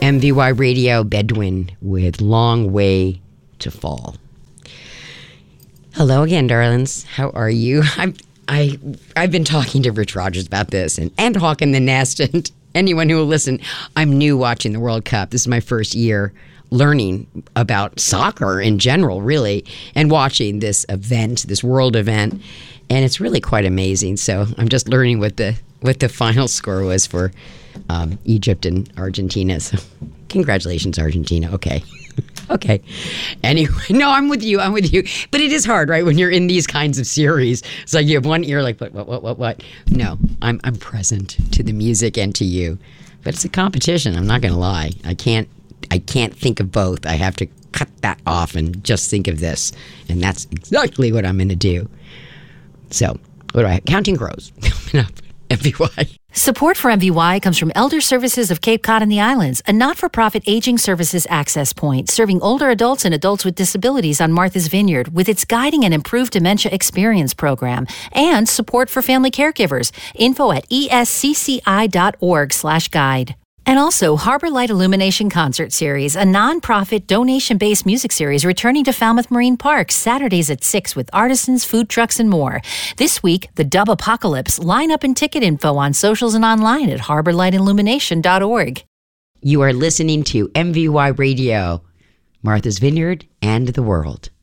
MVY Radio, Bedouin with Long Way to Fall. Hello again, darlings. How are you? I've been talking to Rich Rogers about this and Hawk in the Nest and anyone who will listen. I'm new watching the World Cup. This is my first year learning about soccer in general, really, and watching this event, this world event, and it's really quite amazing. So I'm just learning what the final score was for Egypt and Argentina. So congratulations, Argentina. Okay. Okay. Anyway, no, I'm with you. But it is hard, right? When you're in these kinds of series, it's like you have one ear like, what? No, I'm present to the music and to you. But it's a competition. I'm not going to lie. I can't think of both. I have to cut that off and just think of this. And that's exactly what I'm going to do. So, what do I have? Counting Crows coming up. MVY. Support for MVY comes from Elder Services of Cape Cod and the Islands, a not-for-profit aging services access point serving older adults and adults with disabilities on Martha's Vineyard with its guiding and improved dementia experience program, and support for family caregivers. Info at escci.org/guide. And also Harbor Light Illumination Concert Series, a non-profit donation-based music series returning to Falmouth Marine Park Saturdays at 6 with artisans, food trucks, and more. This week, the Dub Apocalypse. Line up and ticket info on socials and online at harborlightillumination.org. You are listening to MVY Radio, Martha's Vineyard and the World.